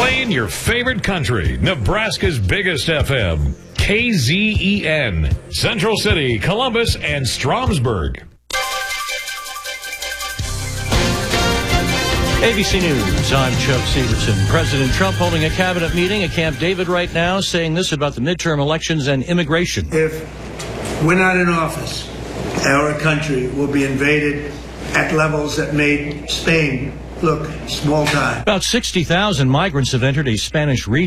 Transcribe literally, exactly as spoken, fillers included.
Playing your favorite country, Nebraska's biggest F M, K Z E N, Central City, Columbus, and Stromsburg. A B C News, I'm Chuck Severson. President Trump holding a cabinet meeting at Camp David right now, saying this about the midterm elections and immigration. If we're not in office, our country will be invaded at levels that made Spain look small time. About sixty thousand migrants have entered a Spanish region.